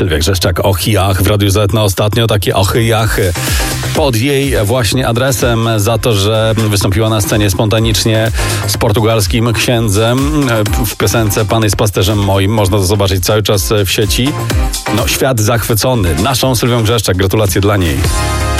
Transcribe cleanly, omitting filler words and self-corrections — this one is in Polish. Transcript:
Sylwia Grzeszczak, och i ach, w Radiu Z na ostatnio takie ochy i achy. Pod jej właśnie adresem za to, że wystąpiła na scenie spontanicznie z portugalskim księdzem w piosence Pan jest pasterzem moim. Można to zobaczyć cały czas w sieci. No, świat zachwycony naszą Sylwią Grzeszczak. Gratulacje dla niej.